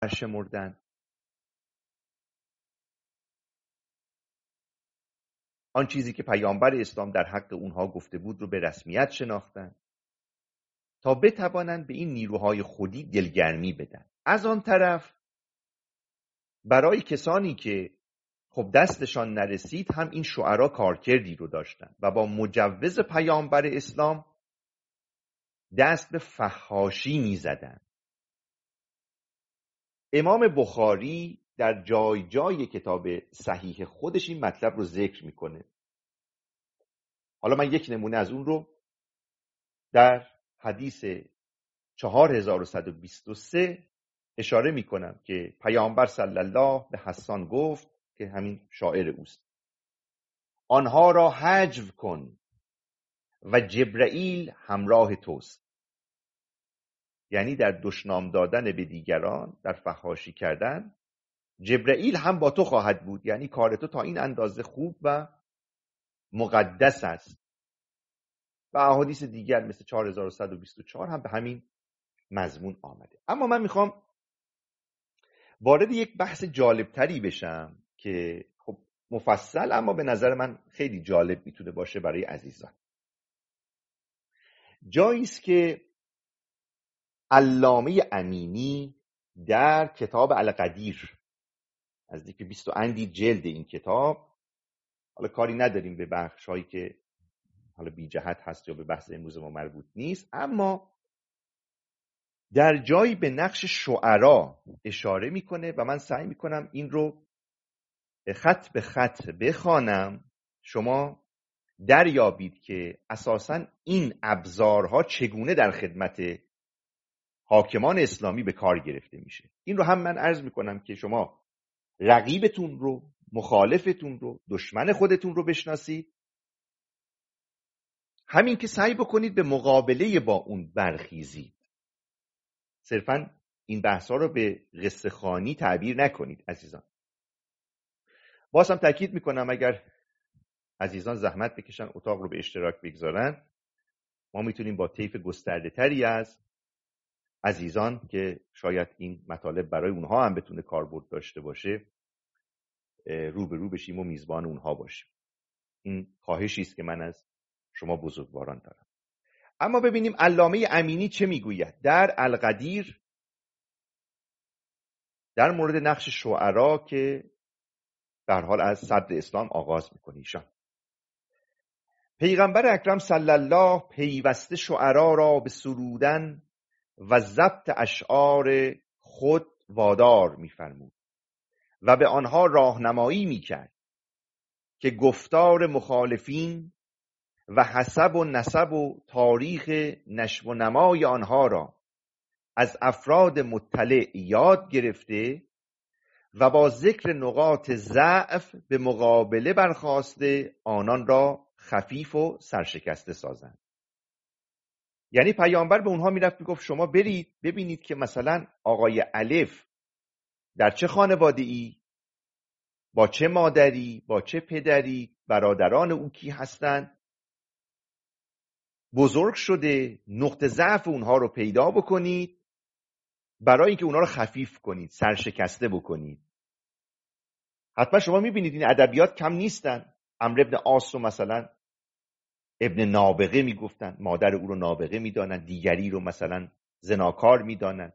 برشمردن. آن چیزی که پیامبر اسلام در حق اونها گفته بود رو به رسمیت شناختن تا بتوانند به این نیروهای خودی دلگرمی بدن. از آن طرف برای کسانی که خب دستشان نرسید هم این شعرا کارکردی رو داشتن و با مجوز پیامبر اسلام دست به فحاشی می زدن. امام بخاری در جای جای کتاب صحیح خودش این مطلب رو ذکر میکنه. حالا من یک نمونه از اون رو در حدیث 4123 اشاره میکنم که پیامبر صلی الله به حسان گفت که همین شاعر اوست: آنها را حجو کن و جبرائیل همراه توست. یعنی در دشنام دادن به دیگران، در فحاشی کردن، جبرائیل هم با تو خواهد بود. یعنی کار تو تا این اندازه خوب و مقدس است. و احادیث دیگر مثل 4124 هم به همین مضمون آمده. اما من میخوام وارد یک بحث جالبتری بشم که خب مفصل اما به نظر من خیلی جالب میتونه باشه برای عزیزان. جایی است که علامه امینی در کتاب القدیر، از دیگه 20 اندی جلد این کتاب، حالا کاری نداریم به بخش هایی که حالا بی جهت هست یا به بحث امروز ما مربوط نیست، اما در جایی به نقش شعرا اشاره میکنه و من سعی میکنم این رو خط به خط بخوانم، شما دریابید که اساساً این ابزارها چگونه در خدمت حاکمان اسلامی به کار گرفته میشه. این رو هم من عرض میکنم که شما رقیبتون رو، مخالفتون رو، دشمن خودتون رو بشناسید، همین که سعی بکنید به مقابله با اون برخیزید. صرفاً این بحثا رو به قصه خوانی تعبیر نکنید عزیزان. باز هم تاکید میکنم اگر عزیزان زحمت بکشن اتاق رو به اشتراک بگذارن، ما میتونیم با طیف گسترده تری از عزیزان که شاید این مطالب برای اونها هم بتونه کاربرد داشته باشه روبرو بشیم و میزبان اونها باشیم. این خواهشی است که من از شما بزرگواران دارم. اما ببینیم علامه امینی چه میگوید در القدیر در مورد نقش شعرا که به هر حال از صدر اسلام آغاز میکنه. ایشان: پیغمبر اکرم صلی الله پیوسته شعرا را به سرودن و ضبط اشعار خود وادار می‌فرمود و به آنها راهنمایی می‌کرد که گفتار مخالفین و حسب و نسب و تاریخ نشو و نمای آنها را از افراد مطلع یاد گرفته و با ذکر نقاط ضعف به مقابله برخاسته آنان را خفیف و سرشکسته سازند. یعنی پیامبر به اونها میرفت میگفت شما برید ببینید که مثلا آقای الف در چه خانواده ای، با چه مادری، با چه پدری، برادران او کی هستند، بزرگ شده، نقطه ضعف اونها رو پیدا بکنید برای اینکه اونها رو خفیف کنید، سرشکسته بکنید. حتما شما میبینید این ادبیات کم نیستن. عمرو ابن عاص رو مثلا ابن نابغه میگفتن، مادر او رو نابغه میدانن، دیگری رو مثلا زناکار میدانن.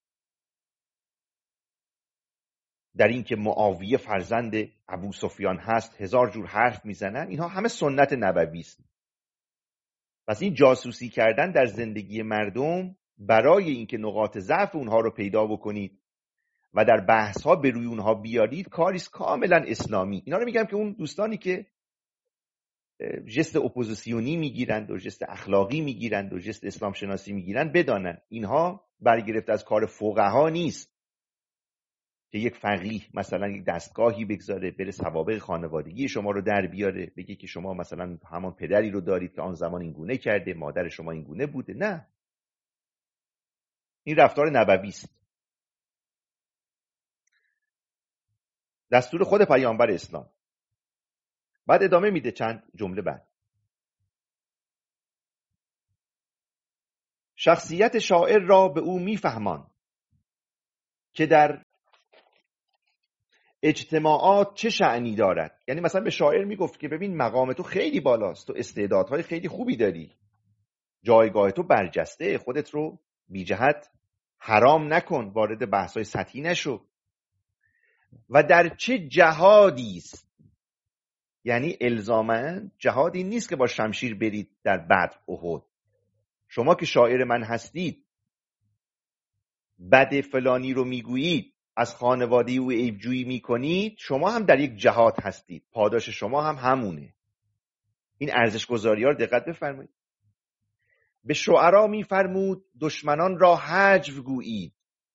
در این که معاویه فرزند ابو سفیان هست هزار جور حرف میزنن. اینها همه سنت نبوی است. پس این جاسوسی کردن در زندگی مردم برای اینکه نقاط ضعف اونها رو پیدا بکنید و در بحث ها به روی اونها بیارید کاری است کاملا اسلامی. اینا رو میگم که اون دوستانی که جست اپوزیسیونی میگیرند و جست اخلاقی میگیرند و جست اسلام شناسی میگیرند بدانند اینها برگرفته از کار فقها نیست که یک فقیه مثلا یک دستگاهی بگذاره بره سوابق خانوادگی شما رو در بیاره، بگه که شما مثلا همان پدری رو دارید که آن زمان این گونه کرده، مادر شما این گونه بوده. نه، این رفتار نبوی است. دستور خود پیامبر اسلام. بعد ادامه میده چند جمله بعد: شخصیت شاعر را به او میفهمان که در اجتماعات چه شأنی دارد. یعنی مثلا به شاعر میگفت که ببین مقام تو خیلی بالاست، تو استعدادهای خیلی خوبی داری، جایگاه تو برجسته، خودت رو بی جهت حرام نکن، وارد بحث‌های سطحی نشو. و در چه جهادی است، یعنی الزاماً جهادی نیست که با شمشیر برید در بدر احد. شما که شاعر من هستید، بد فلانی رو میگویید، از خانواده او عیبجویی میکنید، شما هم در یک جهاد هستید، پاداش شما هم همونه. این ارزش گذاری‌ها رو دقت بفرمایید. به شعرا میفرمود دشمنان را هجو گویید،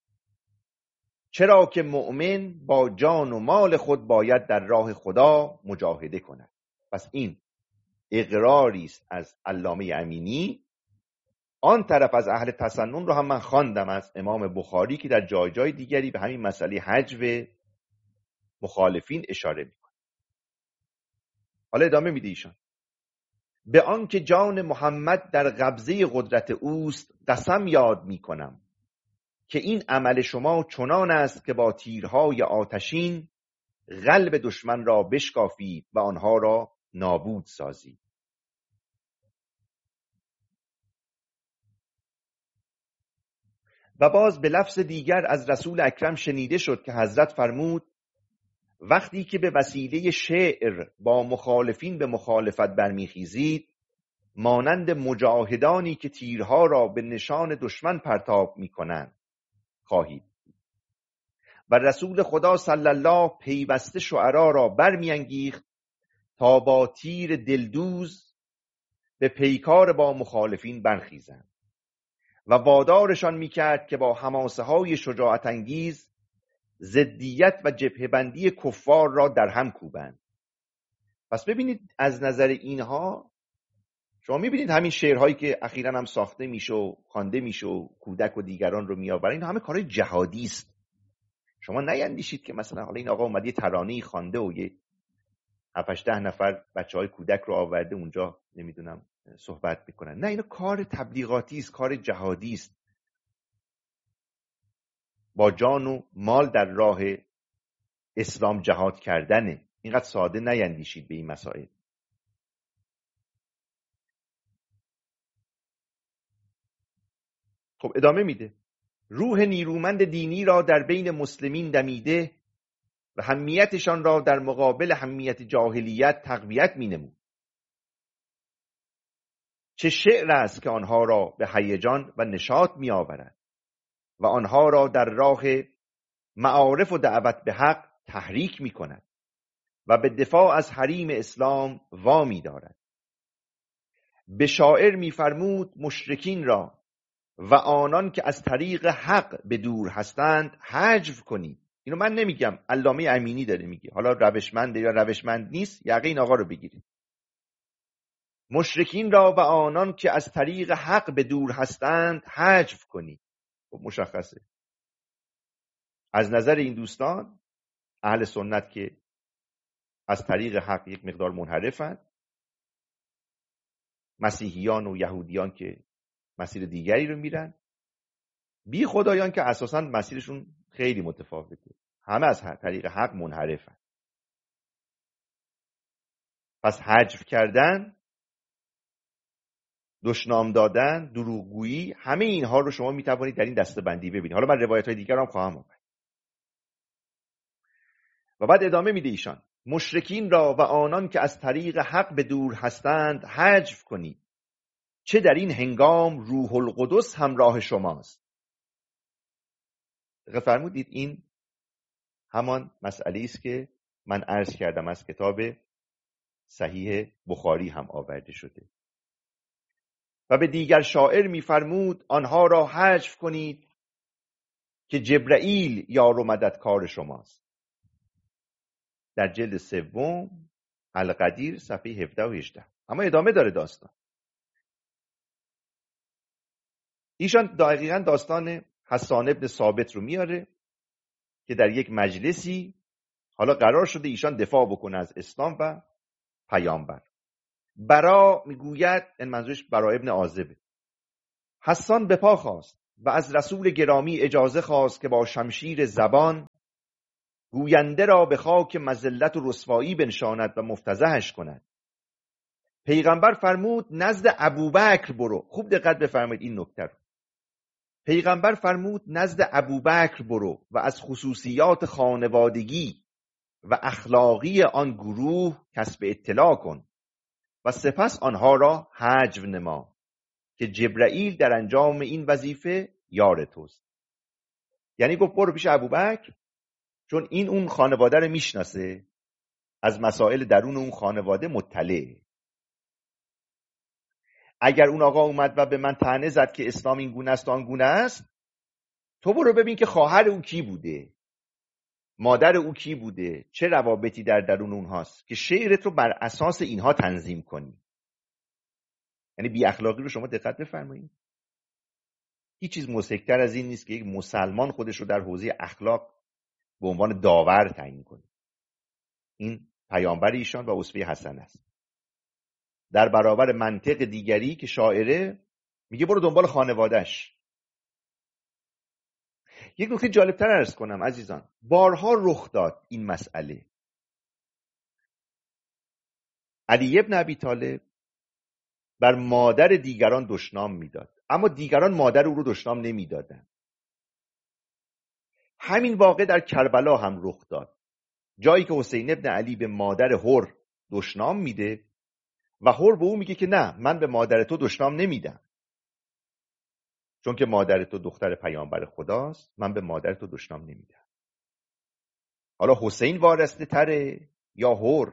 چرا که مؤمن با جان و مال خود باید در راه خدا مجاهده کند. پس این اقراری است از علامه امینی. آن طرف از اهل تسنن رو هم من خواندم از امام بخاری که در جای جای دیگری به همین مسئله هجو مخالفین اشاره میکنه. حالا ادامه میده ایشان: به آن که جان محمد در قبضه قدرت اوست قسم یاد میکنم که این عمل شما چنان است که با تیرهای آتشین قلب دشمن را بشکافید و آنها را نابود سازید. و باز به لفظ دیگر از رسول اکرم شنیده شد که حضرت فرمود وقتی که به وسیله شعر با مخالفین به مخالفت برمیخیزید، مانند مجاهدانی که تیرها را به نشان دشمن پرتاب میکنند خواهید. و رسول خدا صلی الله پیوسته شعرا را برمیانگیخت تا با تیر دلدوز به پیکار با مخالفین برخیزند و وادارشان میکرد که با حماسه های شجاعت انگیز ضدیت و جبهه‌بندی کفار را در هم کوبند. پس ببینید از نظر اینها شما میبینید همین شعرهایی که اخیراً هم ساخته میشه و خوانده میشه و کودک و دیگران رو میآورن، این همه کارهای جهادی است. شما نیندیشید که مثلا حالا این آقا اومد یه ترانه‌ای خوانده و یه 7-8 نفر بچهای کودک رو آورده اونجا نمیدونم صحبت میکنن. نه، اینو کار تبلیغاتی است، کار جهادی است، با جان و مال در راه اسلام جهاد کردنه. اینقدر ساده نیندیشید به این مسائل. خب ادامه میده: روح نیرومند دینی را در بین مسلمین دمیده و حمیتشان را در مقابل حمیت جاهلیت تقویت مینمود. چه شعر است که آنها را به هیجان و نشاط می آورد و آنها را در راه معارف و دعوت به حق تحریک می کند و به دفاع از حریم اسلام وامی دارد. به شاعر می فرمود مشرکین را و آنان که از طریق حق به دور هستند حجو کنید. اینو من نمیگم، علامه امینی داره میگه. حالا روشمنده یا روشمند نیست، یقه این آقا رو بگیرید. مشرکین را و آنان که از طریق حق به دور هستند حجو کنید. خب مشخصه از نظر این دوستان اهل سنت که از طریق حق یک مقدار منحرفند، مسیحیان و یهودیان که مسیر دیگری رو میرن، بی خدایان که اساساً مسیرشون خیلی متفاوته، همه از طریق حق منحرفن. پس حجو کردن، دشنام دادن، دروغگویی، همه اینها رو شما میتوانید در این دسته‌بندی ببینید. حالا من روایت‌های دیگر هم خواهم آورد. و بعد ادامه میده ایشان: مشرکین را و آنان که از طریق حق به دور هستند حجو کنید، چه در این هنگام روح القدس همراه شماست. دقیق فرمودید این همان مسئله است که من عرض کردم از کتاب صحیح بخاری هم آورده شده. و به دیگر شاعر می‌فرمود آنها را حجو کنید که جبرائیل یار و مددکار شماست. در جلد 3 القدیر صفحه 17 و 18. اما ادامه داره داستان. ایشان دقیقاً داستان حسان ابن ثابت رو میاره که در یک مجلسی حالا قرار شده ایشان دفاع بکنه از اسلام و پیامبر. برا میگوید، این منظورش برا ابن عازبه، حسان به پا خواست و از رسول گرامی اجازه خواست که با شمشیر زبان گوینده را به خاک مذلت و رسوایی بنشاند و مفتضحش کند. پیغمبر فرمود نزد ابوبکر برو. خوب دقت بفرمایید این نکته رو. پیغمبر فرمود نزد ابوبکر برو و از خصوصیات خانوادگی و اخلاقی آن گروه کسب اطلاع کن و سپس آنها را حجو نما که جبرائیل در انجام این وظیفه یار توست. یعنی گفت برو پیش ابوبکر، چون این اون خانواده رو میشناسه، از مسائل درون اون خانواده مطلعه. اگر اون آقا اومد و به من طعنه زد که اسلام این گونه است و آن گونه است، تو برو ببین که خواهر او کی بوده، مادر او کی بوده، چه روابطی در درون اونهاست، که شعرت رو بر اساس اینها تنظیم کنی. یعنی بی اخلاقی رو شما دقت بفرمایید. هیچ چیز مضحک‌تر از این نیست که یک مسلمان خودش رو در حوزه اخلاق به عنوان داور تعیین کنه. این پیامبر ایشان و اسوه حسن است. در برابر منطق دیگری که شاعره میگه برو دنبال خانواده‌اش. یک نکته جالبتر عرض کنم عزیزان، بارها رخ داد این مسئله. علی ابن ابی طالب بر مادر دیگران دشنام میداد، اما دیگران مادر او رو دشنام نمیدادند. همین واقع در کربلا هم رخ داد، جایی که حسین ابن علی به مادر هر دشنام میده و هر به او میگه که نه، من به مادر تو دشنام نمیدم، چون که مادر تو دختر پیامبر خداست، من به مادر تو دشنام نمیدم. حالا حسین وارسته تره یا هر؟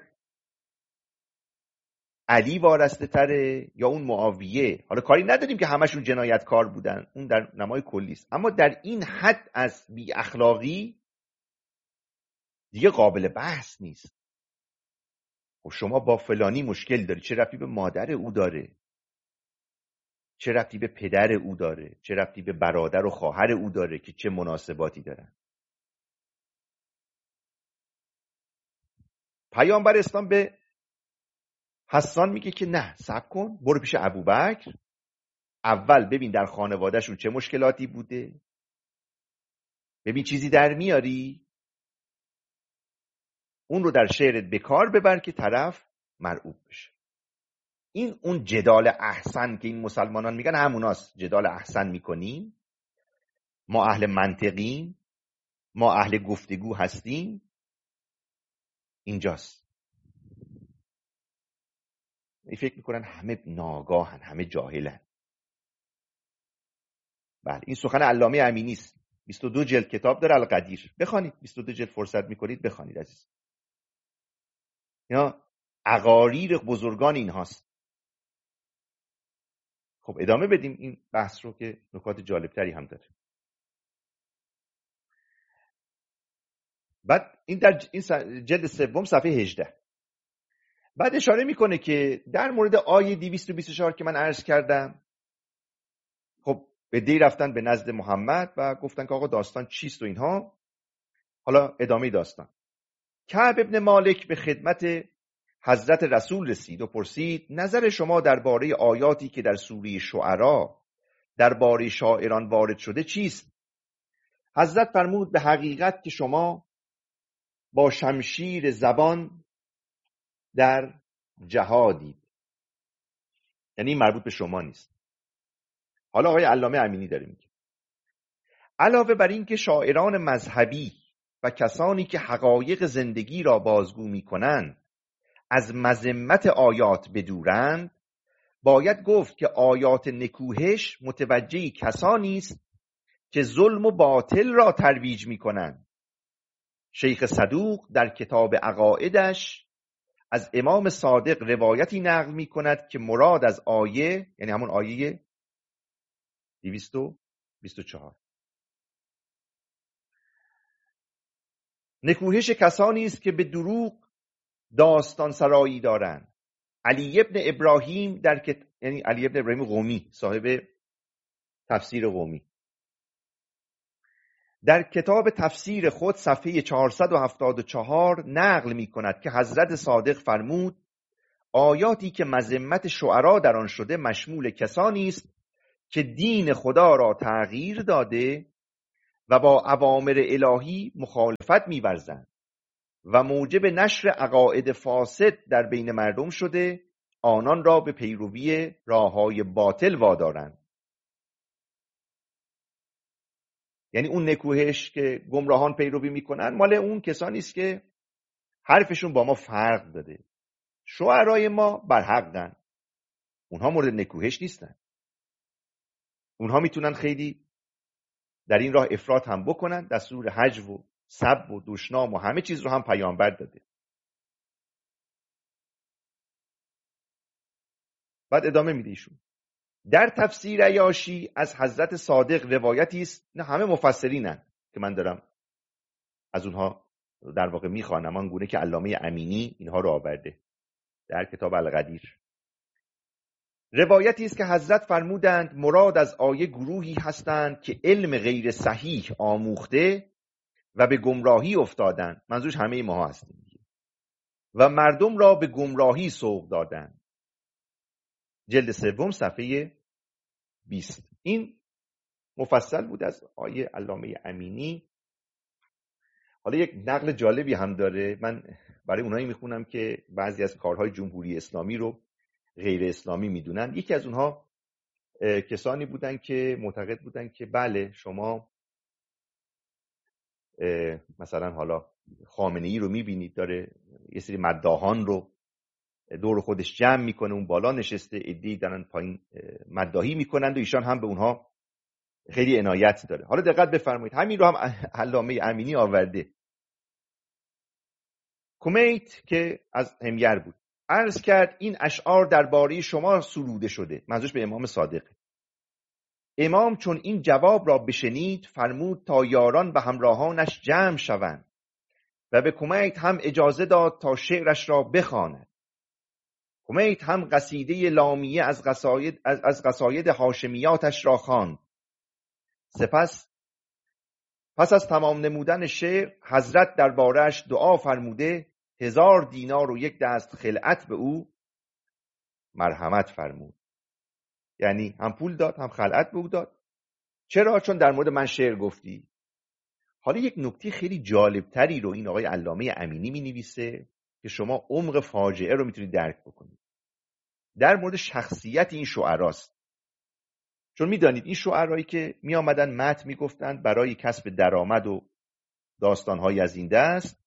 علی وارسته تره یا اون معاویه؟ حالا کاری نداریم که همشون جنایتکار بودن، اون در نمای کلی است، اما در این حد از بی اخلاقی دیگه قابل بحث نیست. و شما با فلانی مشکل داری، چه ربطی به مادر او داره؟ چه ربطی به پدر او داره؟ چه ربطی به برادر و خواهر او داره که چه مناسباتی دارن؟ پیامبر اسلام به حسان میگه که نه، صبر کن، برو پیش ابوبکر، اول ببین در خانوادهشون چه مشکلاتی بوده، ببین چیزی در میاری، اون رو در شعرت به کار ببر که طرف مرعوب بشه. این اون جدال احسن که این مسلمانان میگن هموناست. جدال احسن میکنیم، ما اهل منطقیم، ما اهل گفتگو هستیم، اینجاست. این فکر میکنن همه ناگاهن، همه جاهلن. بله، این سخن علامه امینی است. 22 جلد کتاب داره القدیر، بخوانید. 22 جلد فرصت میکنید بخوانید عزیز. اینا عقاریر بزرگان این هاست. خب ادامه بدیم این بحث رو که نکات جالبتری هم داره. بعد این در این جلد سوم صفحه 18 بعد اشاره میکنه که در مورد آیه 224 که من عرض کردم، خب به دی رفتن به نزد محمد و گفتن که آقا داستان چیست و اینها. حالا ادامه داستان. کعب ابن مالک به خدمت حضرت رسول رسید و پرسید نظر شما درباره آیاتی که در سوره شعرا درباره شاعران وارد شده چیست؟ حضرت فرمود به حقیقت که شما با شمشیر زبان در جهادید. یعنی مربوط به شما نیست. حالا آقای علامه امینی داره میگه علاوه بر این که شاعران مذهبی و کسانی که حقایق زندگی را بازگو میکنند از مذمت آیات بدورند، باید گفت که آیات نکوهش متوجه کسانی است که ظلم و باطل را ترویج میکنند. شیخ صدوق در کتاب عقایدش از امام صادق روایتی نقل میکند که مراد از آیه، یعنی همون آیه 224، نکوهش کسانی است که به دروغ داستان سرایی دارند. علی ابن ابراهیم یعنی علی ابن ابراهیم قمی، صاحب تفسیر قمی، در کتاب تفسیر خود صفحه 474 نقل می کند که حضرت صادق فرمود آیاتی که مذمت شعرا در آن شده مشمول کسانی است که دین خدا را تغییر داده و با اوامر الهی مخالفت می‌ورزند و موجب نشر عقاید فاسد در بین مردم شده آنان را به پیروی راه‌های باطل وادارند. یعنی اون نکوهش که گمراهان پیروی میکنن مال اون کسانی است که حرفشون با ما فرق داده. شعرای ما برحقن، اونها مورد نکوهش نیستن. اونها میتونن خیلی در این راه افراط هم بکنن، دستور هجو و سب و دشنام و همه چیز رو هم پیامبر داده. بعد ادامه میده ایشون در تفسیر عیاشی از حضرت صادق روایتی است، نه همه مفسرینن که من دارم از اونها در واقع میخوانم، آنگونه که علامه امینی اینها رو آورده در کتاب القدیر. روایتی است که حضرت فرمودند مراد از آیه گروهی هستند که علم غیر صحیح آموخته و به گمراهی افتادند، منظورش همه ما هستیم، و مردم را به گمراهی سوق دادند. جلد 3 صفحه 20. این مفصل بود از آیه علامه امینی. حالا یک نقل جالبی هم داره، من برای اونایی میخونم که بعضی از کارهای جمهوری اسلامی رو غیر اسلامی میدونن. یکی از اونها کسانی بودن که معتقد بودن که بله شما مثلا حالا خامنه‌ای رو میبینید داره یه سری مداحان رو دور خودش جمع میکنه، اون بالا نشسته، عده‌ای دارن پایین مداحی میکنند و ایشان هم به اونها خیلی عنایت داره. حالا دقت بفرمایید همین رو هم علامه امینی آورده. کمیت که از همیر بود عرض کرد این اشعار درباره شما سروده شده، منظورش به امام صادق. امام چون این جواب را بشنید فرمود تا یاران و همراهانش جمع شوند و به کمیت هم اجازه داد تا شعرش را بخواند. کمیت هم قصیده لامیه از قصاید هاشمیاتش را خواند. پس از تمام نمودن شعر حضرت درباره‌اش دعا فرموده 1000 دینار و 1 دست خلعت به او مرحمت فرمود. یعنی هم پول داد هم خلعت به او داد. چرا؟ چون در مورد من شعر گفتی. حالا یک نکته خیلی جالبتری رو این آقای علامه امینی می نویسه که شما عمق فاجعه رو میتونید درک بکنید. در مورد شخصیت این شعراست. چون میدانید این شعرایی که می آمدن متن می گفتن برای کسب درآمد و داستانهایی از این دست،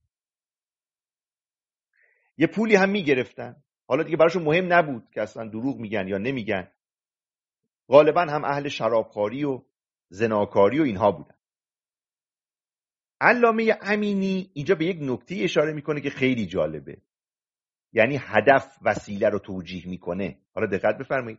یه پولی هم می گرفتن. حالا دیگه براشون مهم نبود که اصلا دروغ میگن یا نمیگن. غالبا هم اهل شرابخواری و زناکاری و اینها بودن. علامه امینی اینجا به یک نکته اشاره میکنه که خیلی جالبه. یعنی هدف وسیله رو توجیه میکنه. حالا دقت بفرمایید.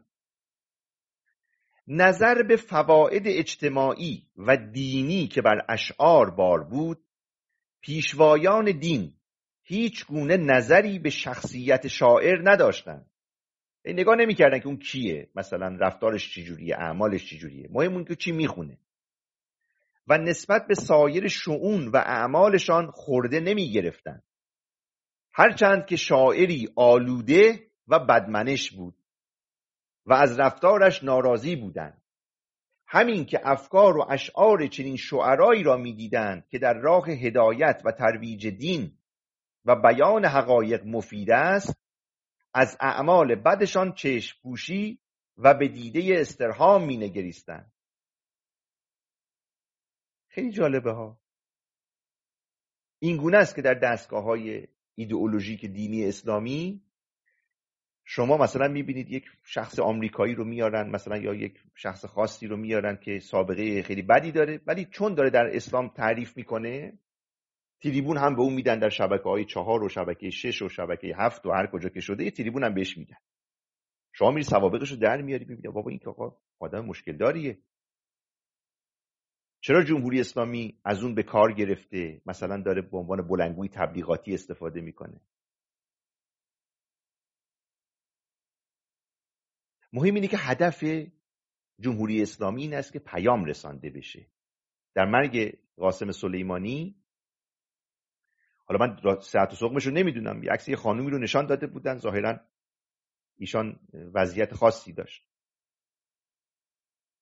نظر به فواید اجتماعی و دینی که بر اشعار بار بود، پیشوایان دین هیچ گونه نظری به شخصیت شاعر نداشتند. نگاه نمی‌کردن که اون کیه، مثلا رفتارش چجوریه، اعمالش چجوریه، مهم اون که چی میخونه. و نسبت به سایر شؤون و اعمالشان خورده نمی‌گرفتند. هرچند که شاعری آلوده و بدمنش بود و از رفتارش ناراضی بودند. همین که افکار و اشعار چنین شعرایی را می‌دیدند که در راه هدایت و ترویج دین و بیان حقایق مفید است، از اعمال بدشان چشم پوشی و به دیده استرهام می نگریستند. خیلی جالبه ها. این گونه است که در دستگاه‌های ایدئولوژیک دینی اسلامی شما مثلا میبینید یک شخص آمریکایی رو میارن مثلا یا یک شخص خاصی رو میارن که سابقه خیلی بدی داره، ولی چون داره در اسلام تعریف میکنه تریبون هم به اون میدن، در شبکه‌های 4 و شبکه 6 و شبکه 7 و هر کجا که شده یه تریبون هم بهش میدن. شما میری سوابقش رو در میاری میبینی بابا این که آقا آدم مشکل داریه. چرا جمهوری اسلامی از اون به کار گرفته، مثلا داره به عنوان بلندگوی تبلیغاتی استفاده میکنه؟ مهم اینه که هدف جمهوری اسلامی این است که پیام رسانده بشه. در مرگ قاسم سلیمانی، حالا من صحت و سقمش رو نمیدونم، یه عکس یه خانومی رو نشان داده بودن، ظاهرا ایشان وضعیت خاصی داشت.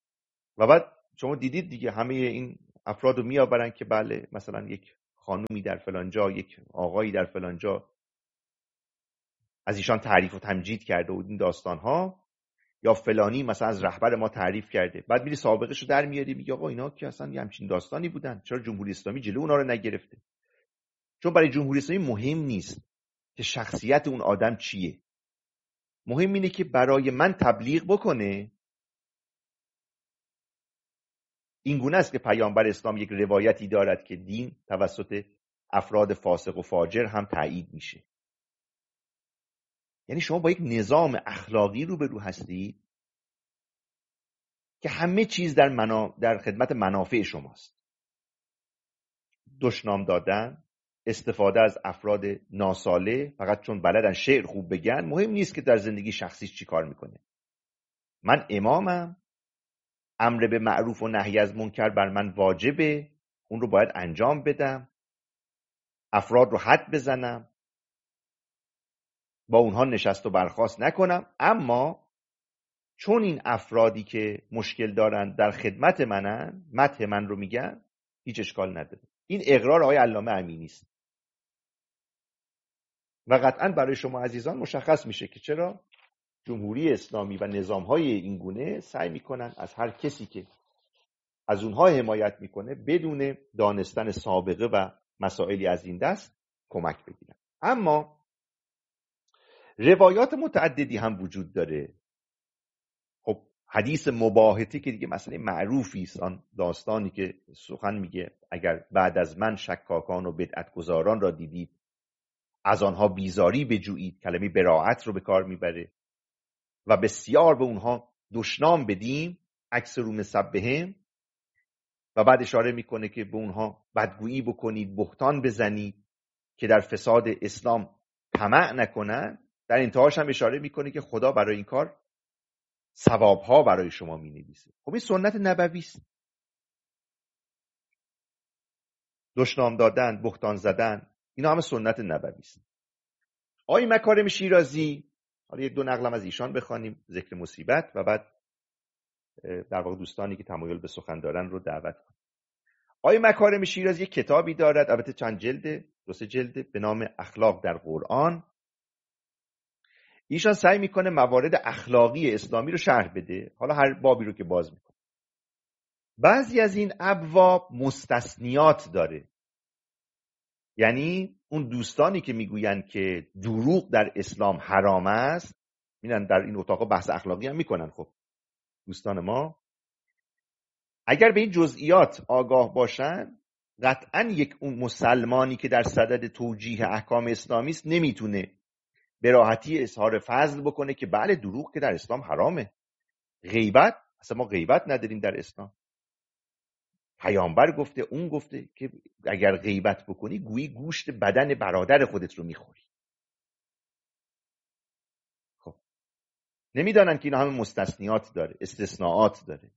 و بعد شما دیدید دیگه همه این افراد رو میآورن که بله مثلا یک خانومی در فلان جا، یک آقایی در فلان جا از ایشان تعریف و تمجید کرده و این داستان‌ها، یا فلانی مثلا از رهبر ما تعریف کرده. بعد میری سابقه‌شو در میاری میگه آقا اینا که اصلا یه همچین داستانی بودن، چرا جمهوری اسلامی جلو اونا رو نگرفته؟ چون برای جمهوری اسلامی مهم نیست که شخصیت اون آدم چیه، مهم اینه که برای من تبلیغ بکنه. این گونه است که پیامبر اسلام یک روایتی دارد که دین توسط افراد فاسق و فاجر هم تایید میشه. یعنی شما با یک نظام اخلاقی روبرو هستید که همه چیز در خدمت منافع شماست. دشنام دادن، استفاده از افراد ناصالح فقط چون بلدن شعر خوب بگن، مهم نیست که در زندگی شخصیش چی کار میکنه. من امامم، امر به معروف و نهی از منکر بر من واجبه، اون رو باید انجام بدم، افراد رو حد بزنم، با اونها نشست و برخاست نکنم. اما چون این افرادی که مشکل دارن در خدمت منن، مدح من رو میگن، هیچ اشکال نداره. این اقرار آقای علامه امینی است و قطعا برای شما عزیزان مشخص میشه که چرا جمهوری اسلامی و نظام‌های این گونه سعی میکنن از هر کسی که از اونها حمایت میکنه بدون دانستن سابقه و مسائلی از این دست کمک بگیرن. اما روایات متعددی هم وجود داره. خب حدیث مباهته که دیگه مسئله معروفی است، آن داستانی که سخن میگه اگر بعد از من شکاکان و بدعت گذاران را دیدید از آنها بیزاری بجویید، کلمه براعت رو به کار میبره و بسیار به اونها دشنام بدیم، اکثروا من سبهم، و بعد اشاره میکنه که به اونها بدگویی بکنید، بهتان بزنید که در فساد اسلام طمع نکنن. در انتهاش هم اشاره میکنه که خدا برای این کار ثوابها برای شما مینویسه. خب این سنت نبوی است. دشنام دادن، بهتان زدن، اینا همه سنت نبوی است. آقای مکارم شیرازی، حالا یک دو نقلم از ایشان بخوانیم، ذکر مصیبت، و بعد در واقع دوستانی که تمایل به سخن دارن رو دعوت کنیم. آقای مکارم شیرازی یک کتابی دارد، البته چند جلده، 2-3 جلده، به نام اخلاق در قرآن. ایشان سعی میکنه موارد اخلاقی اسلامی رو شرح بده، حالا هر بابی رو که باز میکنه. بعضی از این ابواب مستثنیات داره، یعنی اون دوستانی که میگوین که دروغ در اسلام حرام است، میرن در این اتاقا بحث اخلاقی هم میکنن. خب دوستان ما اگر به این جزئیات آگاه باشن، قطعا یک اون مسلمانی که در صدد توجیه احکام اسلامی است نمیتونه به راحتی اظهار فضل بکنه که بله دروغ که در اسلام حرامه. غیبت، اصلا ما غیبت نداریم در اسلام. پیامبر گفته، اون گفته که اگر غیبت بکنی گویی گوشت بدن برادر خودت رو میخوری. خب نمیدانن که اینا همه مستثنیات داره، استثناءات داره.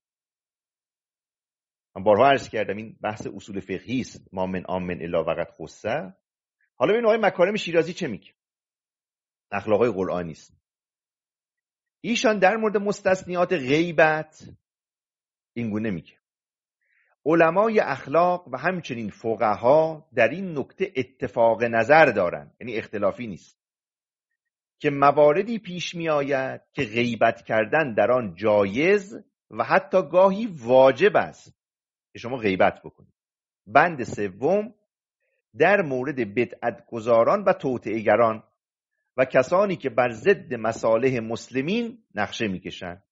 من بارها عرض کردم این بحث اصول فقهی است، ما من آمن الا وقد خصه. حالا ببین آقای مکارم شیرازی چه میگه، اخلاقای قرآنی است. ایشان در مورد مستثنیات غیبت این گونه میگه: علمای اخلاق و همچنین فقها در این نکته اتفاق نظر دارند، یعنی اختلافی نیست، که مواردی پیش می آید که غیبت کردن در آن جایز و حتی گاهی واجب است که شما غیبت بکنید. بند سوم در مورد بدعت گذاران و توطئه‌گران و کسانی که بر ضد مصالح مسلمین نقشه میکشند.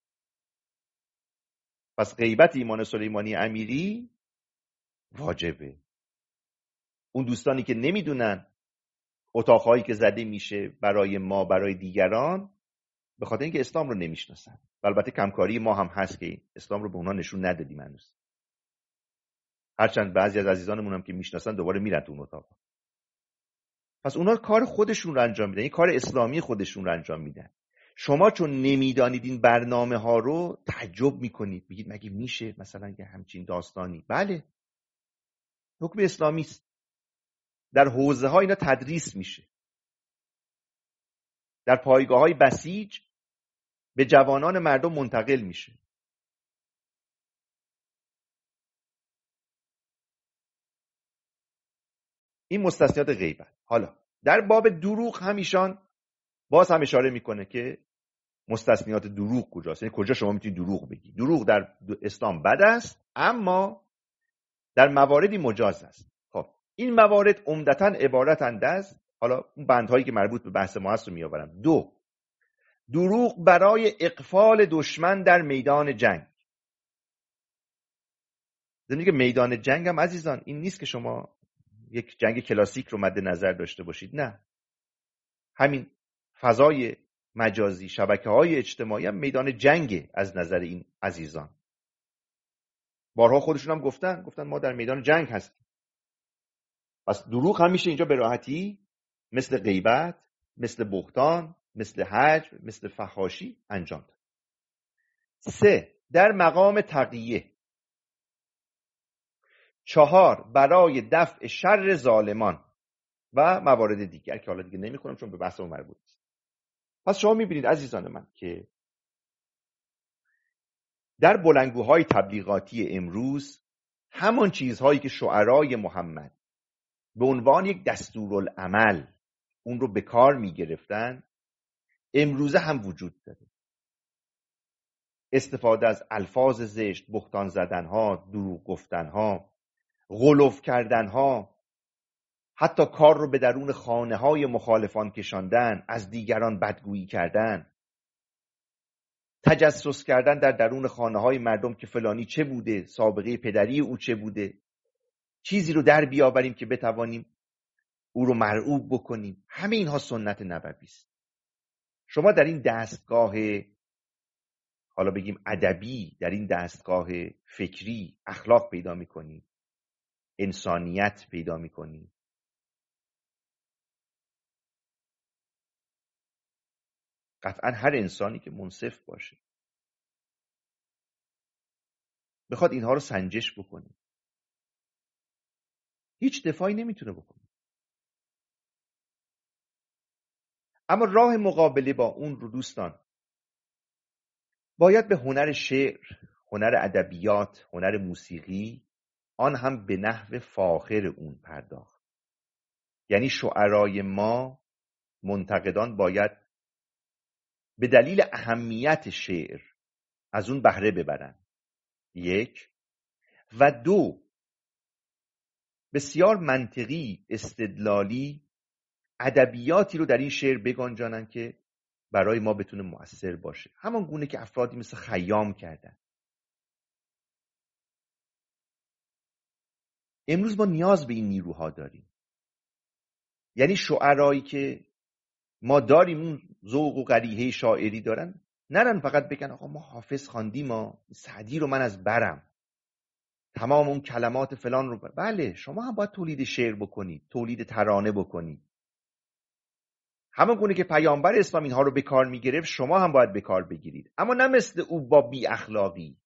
پس غیبت ایمان سلیمانی امیری واجبه. اون دوستانی که نمیدونن اتاقهایی که زده میشه برای ما، برای دیگران، به خاطر اینکه اسلام رو نمیشناسن. البته کمکاری ما هم هست که اسلام رو به اونها نشون ندادیم هنوز. هرچند بعضی از عزیزانمون هم که میشناسن دوباره میرن تو اون اتاق. پس اونها کار خودشون رو انجام میدن، این کار اسلامی خودشون رو انجام میدن. شما چون نمیدانید این برنامه ها رو تعجب میکنید، میگید مگه میشه مثلا یه همچین داستانی؟ بله، حکم اسلامی است. در حوزه ها اینا تدریس میشه. در پایگاه های بسیج به جوانان مردم منتقل میشه. این مستثنیات غیبت. حالا در باب دروغ هم ایشان باز هم اشاره میکنه که مستثنیات دروغ کجاست، یعنی کجا شما میتونید دروغ بگی. دروغ در اسلام بد است، اما در مواردی مجاز است. خب این موارد عمدتاً عبارتند از، حالا اون بندهایی که مربوط به بحث ما هست رو میآورم. 2، دروغ برای اغفال دشمن در میدان جنگ. زمینی که میدان جنگ هم عزیزان این نیست که شما یک جنگ کلاسیک رو مد نظر داشته باشید، نه، همین فضای مجازی، شبکه‌های اجتماعی هم میدان جنگه از نظر این عزیزان. بارها خودشون هم گفتن ما در میدان جنگ هستیم. پس دروغ هم میشه اینجا به راحتی مثل غیبت، مثل بهتان، مثل هجو، مثل فحاشی انجام داد. 3، در مقام تقیه. 4، برای دفع شر ظالمان و موارد دیگر که حالا دیگه نمی‌خونم چون به بحث اون مربوط است. پس شما می‌بینید عزیزان من که در بلندگوهای تبلیغاتی امروز همان چیزهایی که شعرای محمد به عنوان یک دستورالعمل اون رو به کار می‌گرفتن امروزه هم وجود داره. استفاده از الفاظ زشت، بهتان زدنها، دروغ گفتنها، غلو کردنها، حتی کار رو به درون خانه‌های مخالفان کشاندن، از دیگران بدگویی کردن، تجسس کردن در درون خانه‌های مردم که فلانی چه بوده، سابقه پدری او چه بوده، چیزی رو در بیاوریم که بتوانیم او رو مرعوب بکنیم. همه اینها سنت نبوی است. شما در این دستگاه، حالا بگیم ادبی، در این دستگاه فکری اخلاق پیدا می‌کنید، انسانیت پیدا می‌کنید. قطعا هر انسانی که منصف باشه بخواد اینها رو سنجش بکنه هیچ دفاعی نمیتونه بکنه. اما راه مقابله با اون رو دوستان باید به هنر شعر، هنر ادبیات، هنر موسیقی، آن هم به نحو فاخر اون پرداخت. یعنی شعرای ما، منتقدان، باید به دلیل اهمیت شعر از اون بهره ببرن. 1 و 2 بسیار منطقی، استدلالی، ادبیاتی رو در این شعر بگنجانن که برای ما بتونه مؤثر باشه، همان گونه که افرادی مثل خیام کردن. امروز ما نیاز به این نیروها داریم. یعنی شعرایی که ما داریم اون ذوق و قریحه شاعری دارن، نرن فقط بگن آقا ما حافظ خواندیم، ما سعدی رو من از برم، تمام اون کلمات فلان رو بله، شما هم باید تولید شعر بکنید، تولید ترانه بکنید. همون گونه که پیامبر اسلام اینها رو به کار میگرفت، شما هم باید به کار بگیرید، اما نه مثل او با بی اخلاقی،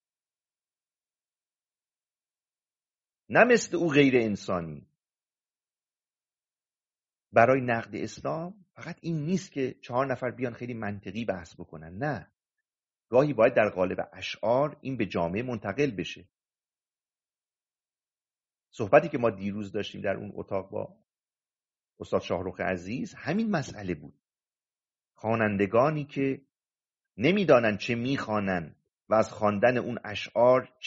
نه مثل او غیر انسانی. برای نقد اسلام فقط این نیست که 4 نفر بیان خیلی منطقی بحث بکنن، نه، گاهی باید در قالب اشعار این به جامعه منتقل بشه. صحبتی که ما دیروز داشتیم در اون اتاق با استاد شاهرخ عزیز همین مسئله بود. خوانندگانی که نمیدانن چه میخوانن و از خواندن اون اشعار